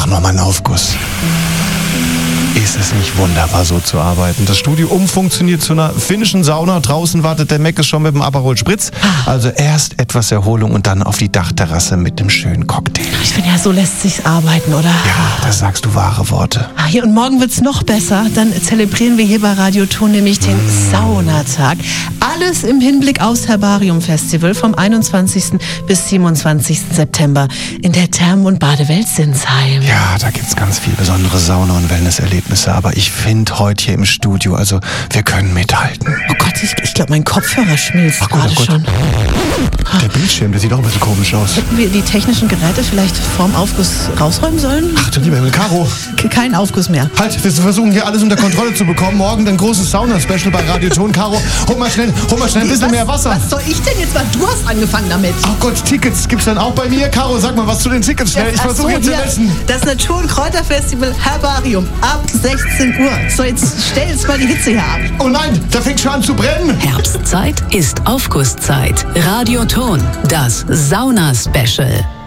nochmal einen Aufguss. Ist es nicht wunderbar, so zu arbeiten? Das Studio umfunktioniert zu einer finnischen Sauna. Draußen wartet der Meckes schon mit dem Aperol Spritz. Also erst etwas Erholung und dann auf die Dachterrasse mit dem schönen Cocktail. Ich finde ja, so lässt sich's arbeiten, oder? Ja, da sagst du wahre Worte. Hier, und morgen wird's noch besser. Dann zelebrieren wir hier bei Radio Ton nämlich den Saunatag. Alles im Hinblick aufs Herbarium Festival vom 21. bis 27. September in der Thermen- und Badewelt Sinsheim. Ja, da gibt's ganz viel besondere Sauna- und Wellnesserlebnisse. Aber ich finde heute hier im Studio, also wir können mithalten. Oh Gott, ich glaube, mein Kopfhörer schmilzt gerade schon. Der Bildschirm, der sieht auch ein bisschen komisch aus. Hätten wir die technischen Geräte vielleicht vorm Aufguss rausräumen sollen? Ach du lieber Himmel, Caro. Kein Aufguss mehr. Halt, wir versuchen hier alles unter Kontrolle zu bekommen. Morgen ein großes Sauna-Special bei Radio Ton. Caro, hol mal schnell ein bisschen mehr Wasser. Was soll ich denn jetzt mal? Du hast angefangen damit. Ach Gott, Tickets gibt's dann auch bei mir? Caro, sag mal was zu den Tickets schnell. Ich versuche jetzt zu messen. Das Natur- und Kräuterfestival Herbarium ab 16 Uhr. So, jetzt stell jetzt mal die Hitze hier ab. Oh nein, da fängt schon an zu brennen. Herbstzeit ist Aufgusszeit. Radio Ton, das Sauna-Special.